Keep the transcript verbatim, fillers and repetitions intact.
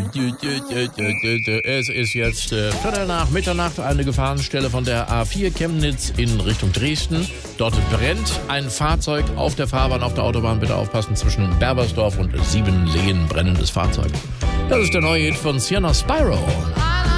Es ist jetzt äh, Viertel nach Mitternacht, eine Gefahrenstelle von der A vier Chemnitz in Richtung Dresden. Dort brennt ein Fahrzeug auf der Fahrbahn, auf der Autobahn. Bitte aufpassen, zwischen Berbersdorf und Siebenlehen brennendes Fahrzeug. Das ist der neue Hit von Sienna Spyro.